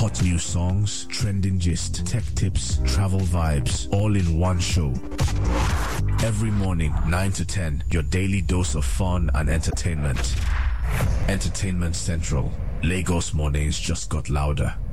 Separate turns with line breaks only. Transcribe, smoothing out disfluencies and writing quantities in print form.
Hot new songs, trending gist, tech tips, travel vibes, all in one show. Every morning, 9 to 10, your daily dose of fun and entertainment. Entertainment Central. Lagos mornings just got louder.